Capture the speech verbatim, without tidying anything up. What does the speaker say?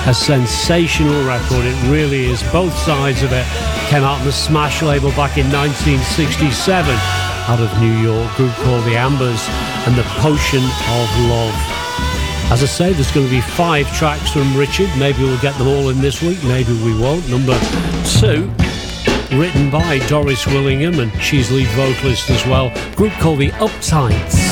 A sensational record, it really is. Both sides of it came out on the Smash label back in nineteen sixty-seven out of New York, a group called the Ambers and the Potion of Love. As I say, there's going to be five tracks from Richard. Maybe we'll get them all in this week, maybe we won't. Number two, written by Doris Willingham, and she's lead vocalist as well, a group called the Uptights.